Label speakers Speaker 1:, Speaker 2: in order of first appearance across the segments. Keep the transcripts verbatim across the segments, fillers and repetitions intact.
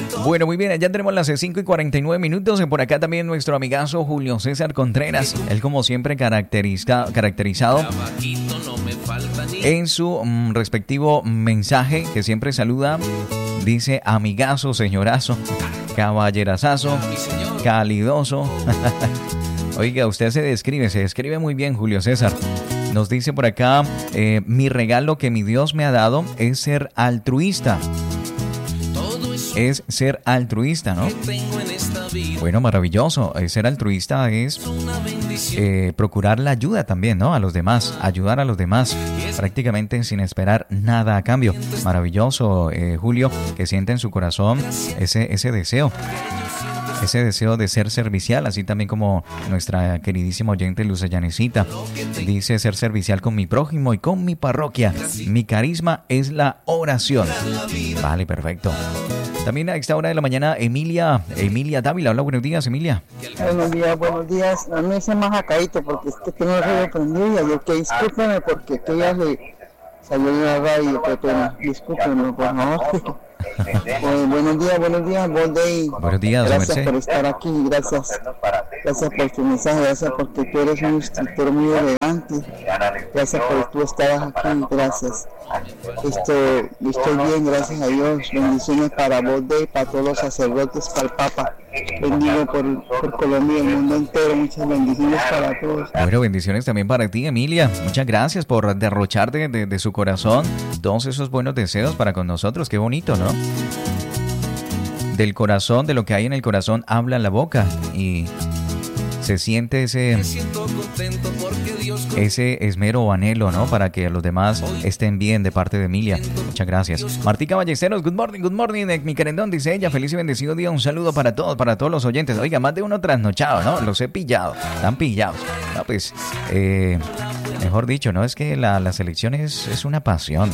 Speaker 1: Bueno, muy bien, ya tenemos las cinco y cuarenta y nueve minutos. Por acá también nuestro amigazo Julio César Contreras. Él, como siempre, caracteriza, caracterizado en su mm, respectivo mensaje, que siempre saluda. Dice: amigazo, señorazo, caballerazazo, calidoso. Oiga, usted se describe, se describe muy bien, Julio César. Nos dice por acá: eh, mi regalo que mi Dios me ha dado es ser altruista. Es ser altruista, ¿no? Bueno, maravilloso. Ser altruista es eh, procurar la ayuda también, ¿no? A los demás, ayudar a los demás, prácticamente sin esperar nada a cambio. Maravilloso, eh, Julio, que siente en su corazón ese, ese deseo. Ese deseo de ser servicial, así también como nuestra queridísima oyente Luz Llanecita dice: ser servicial con mi prójimo y con mi parroquia. Mi carisma es la oración. Vale, perfecto. También a esta hora de la mañana, Emilia, Emilia Dávila. Hola, buenos días, Emilia.
Speaker 2: Buenos días, buenos días. A mí se me ha jacadito porque es que tengo el radio prendido y ayer que discúlpeme porque que ya le salió en la radio, pero bueno, discúlpeme, por favor. Pues, buenos días, buenos días, Volday.
Speaker 1: Buenos días,
Speaker 2: gracias
Speaker 1: Merced.
Speaker 2: por estar aquí, gracias. Gracias por tu mensaje, gracias porque tú eres un instructor muy elegante. Gracias por tú estar aquí, gracias. Esto, estoy bien, gracias a Dios. Bendiciones para Volday, para todos los sacerdotes, para el Papa. Bendigo por, por Colombia y el mundo entero. Muchas bendiciones para todos.
Speaker 1: Bueno, bendiciones también para ti, Emilia. Muchas gracias por derrochar de, de, de su corazón todos esos buenos deseos para con nosotros. Qué bonito, ¿no? Del corazón, de lo que hay en el corazón, habla la boca y se siente ese, ese esmero o anhelo, ¿no? Para que los demás estén bien de parte de Emilia. Muchas gracias. Martica Ballesteros, good morning, good morning, mi querendón, dice ella. Feliz y bendecido día. Un saludo para todos, para todos los oyentes. Oiga, más de uno trasnochado, ¿no? Los he pillado, están pillados. No, pues, eh... mejor dicho, ¿no? Es que la, la selección es, es una pasión.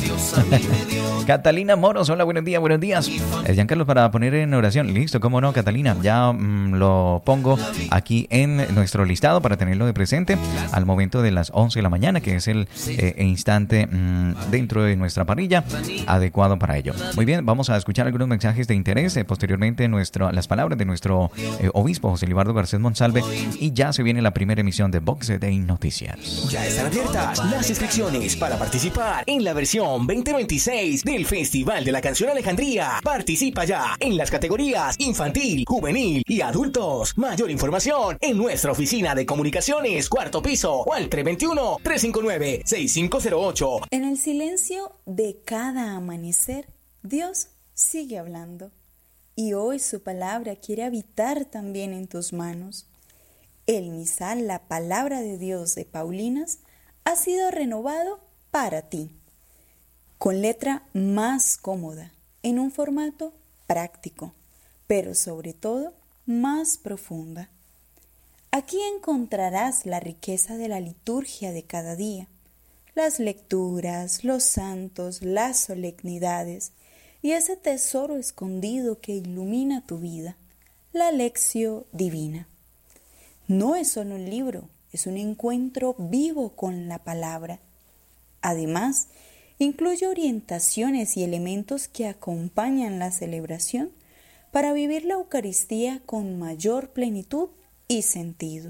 Speaker 1: Catalina Moros, hola, buenos días, buenos días. Eh, Giancarlo, para poner en oración. Listo, cómo no, Catalina. Ya mmm, lo pongo aquí en nuestro listado para tenerlo de presente al momento de las once de la mañana, que es el eh, instante mmm, dentro de nuestra parrilla adecuado para ello. Muy bien, vamos a escuchar algunos mensajes de interés. Eh, posteriormente, nuestro, las palabras de nuestro eh, obispo, José Libardo Garcés Monsalve. Y ya se viene la primera emisión de Box Day Noticias.
Speaker 3: Ya están abiertas las inscripciones para participar en la versión veinte veintiséis del Festival de la Canción Alejandría. Participa ya en las categorías infantil, juvenil y adultos. Mayor información en nuestra oficina de comunicaciones, cuarto piso, o al tres dos uno, tres cinco nueve, seis cinco cero ocho.
Speaker 4: En el silencio de cada amanecer, Dios sigue hablando. Y hoy su palabra quiere habitar también en tus manos. El misal, la palabra de Dios de Paulinas, ha sido renovado para ti, con letra más cómoda, en un formato práctico, pero sobre todo más profunda. Aquí encontrarás la riqueza de la liturgia de cada día, las lecturas, los santos, las solemnidades y ese tesoro escondido que ilumina tu vida, la Lectio Divina. No es solo un libro, es un encuentro vivo con la palabra. Además, incluye orientaciones y elementos que acompañan la celebración para vivir la Eucaristía con mayor plenitud y sentido.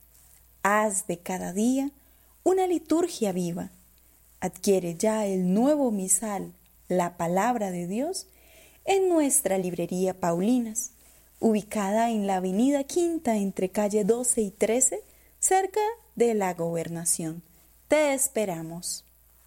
Speaker 4: Haz de cada día una liturgia viva. Adquiere ya el nuevo misal, la Palabra de Dios, en nuestra librería Paulinas, ubicada en la avenida Quinta entre calle doce y trece, cerca de la Gobernación. Te esperamos.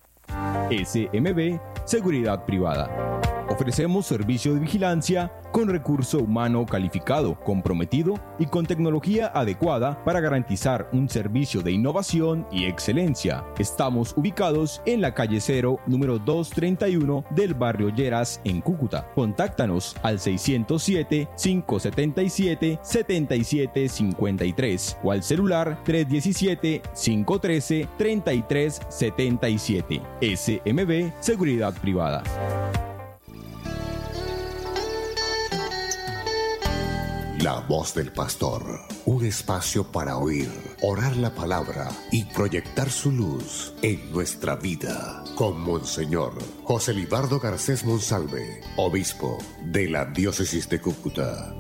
Speaker 5: S M B Seguridad Privada. Ofrecemos servicio de vigilancia con recurso humano calificado, comprometido y con tecnología adecuada para garantizar un servicio de innovación y excelencia. Estamos ubicados en la calle Cero, número doscientos treinta y uno del barrio Lleras, en Cúcuta. Contáctanos al seiscientos siete, quinientos setenta y siete, setenta y siete cincuenta y tres o al celular tres diecisiete, quinientos trece, treinta y tres setenta y siete. S M B Seguridad Privada.
Speaker 6: La voz del pastor, un espacio para oír, orar la palabra y proyectar su luz en nuestra vida. Con Monseñor José Libardo Garcés Monsalve, obispo de la diócesis de Cúcuta.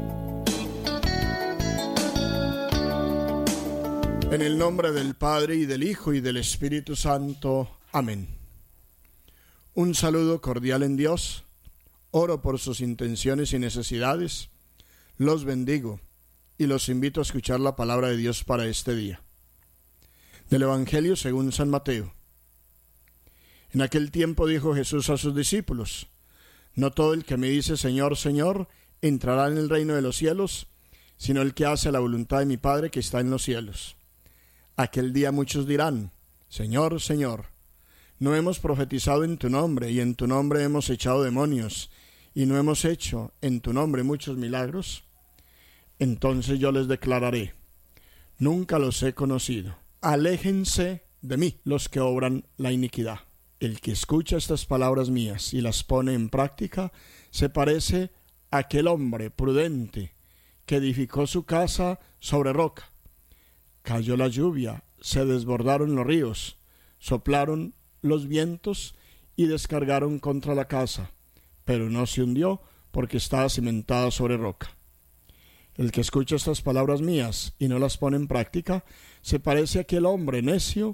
Speaker 7: En el nombre del Padre, y del Hijo, y del Espíritu Santo. Amén. Un saludo cordial en Dios. Oro por sus intenciones y necesidades. Los bendigo y los invito a escuchar la palabra de Dios para este día. Del Evangelio según San Mateo. En aquel tiempo dijo Jesús a sus discípulos: No todo el que me dice Señor, Señor, entrará en el reino de los cielos, sino el que hace la voluntad de mi Padre que está en los cielos. Aquel día muchos dirán: Señor, Señor, ¿no hemos profetizado en tu nombre, y en tu nombre hemos echado demonios, y no hemos hecho en tu nombre muchos milagros? Entonces yo les declararé: nunca los he conocido. Aléjense de mí los que obran la iniquidad. El que escucha estas palabras mías y las pone en práctica se parece a aquel hombre prudente que edificó su casa sobre roca. Cayó la lluvia, se desbordaron los ríos, soplaron los vientos y descargaron contra la casa, pero no se hundió porque estaba cimentada sobre roca. El que escucha estas palabras mías y no las pone en práctica se parece a aquel hombre necio